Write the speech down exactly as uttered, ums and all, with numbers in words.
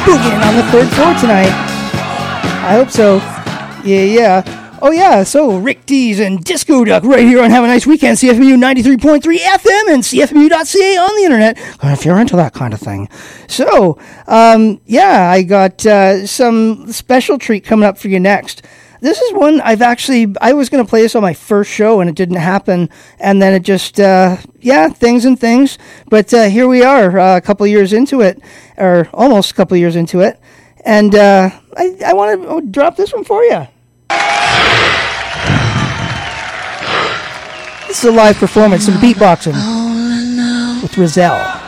booging on the third floor tonight. I hope so. Yeah, yeah. Oh, yeah, so Rick Dees and Disco Duck right here on Have a Nice Weekend, C F M U ninety-three point three F M and C F M U dot C A on the internet, if you're into that kind of thing. So, um, yeah, I got uh, some special treat coming up for you next. This is one I've actually, I was going to play this on my first show and it didn't happen, and then it just, uh, yeah, things and things. But uh, here we are, uh, a couple years into it, or almost a couple years into it, and uh, I, I want to drop this one for you. This is a live performance, some beatboxing with Rizal.